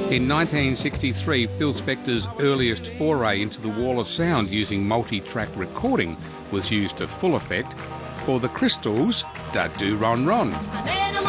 In 1963, Phil Spector's earliest foray into the wall of sound using multi-track recording was used to full effect for the Crystals' Da Do Ron Ron.